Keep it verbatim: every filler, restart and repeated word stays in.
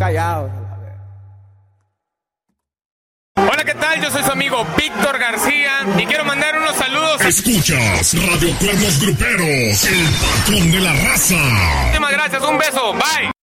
callados. Hola, ¿qué tal? Yo soy su amigo Víctor García y quiero mandar unos saludos. Escuchas Radio Cuernos Gruperos, el patrón de la raza. Muchísimas gracias, un beso, bye.